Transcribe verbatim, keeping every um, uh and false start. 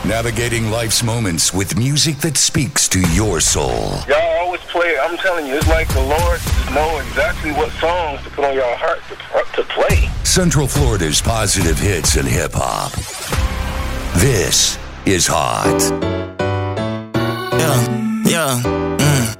Navigating life's moments with music that speaks to your soul. Y'all always play, I'm telling you, it's like the Lord know exactly what songs to put on your heart to, to play. Central Florida's positive hits and hip-hop. This is Hot. Yeah, yeah.